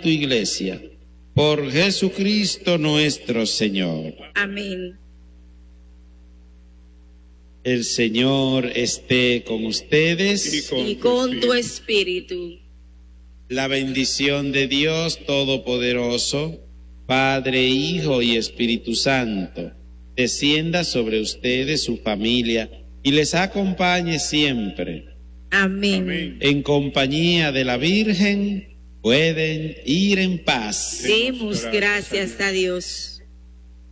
tu iglesia. Por Jesucristo nuestro Señor. Amén. El Señor esté con ustedes. Y con tu espíritu. La bendición de Dios Todopoderoso, Padre, Hijo y Espíritu Santo, descienda sobre ustedes, su familia, y les acompañe siempre. Amén. En compañía de la Virgen, pueden ir en paz. Demos gracias a Dios.